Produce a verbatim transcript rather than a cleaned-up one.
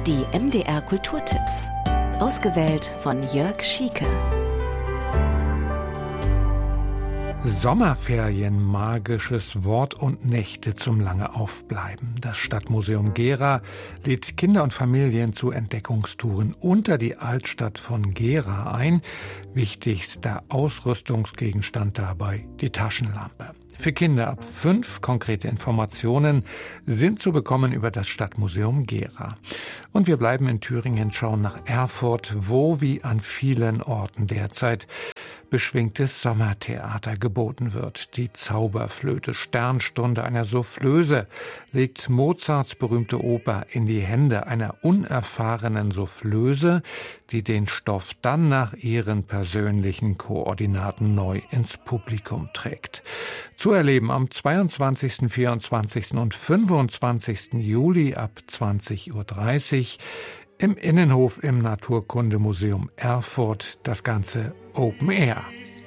Die M D R Kulturtipps. Ausgewählt von Jörg Schieke. Sommerferien, magisches Wort und Nächte zum lange Aufbleiben. Das Stadtmuseum Gera lädt Kinder und Familien zu Entdeckungstouren unter die Altstadt von Gera ein. Wichtigster Ausrüstungsgegenstand dabei die Taschenlampe. Für Kinder ab fünf konkrete Informationen sind zu bekommen über das Stadtmuseum Gera. Und wir bleiben in Thüringen, schauen nach Erfurt, wo wie an vielen Orten derzeit beschwingtes Sommertheater geboten wird. Die Zauberflöte Sternstunde einer Soufflöse legt Mozarts berühmte Oper in die Hände einer unerfahrenen Soufflöse, die den Stoff dann nach ihren persönlichen Koordinaten neu ins Publikum trägt. Zu erleben am zweiundzwanzigsten, vierundzwanzigsten und fünfundzwanzigsten Juli ab zwanzig Uhr dreißig im Innenhof im Naturkundemuseum Erfurt, das Ganze Open Air.